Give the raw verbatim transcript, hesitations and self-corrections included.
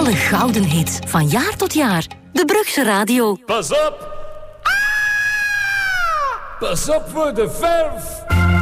Alle gouden hits van jaar tot jaar. De Brugse Radio. Pas op! Pas op voor de verf!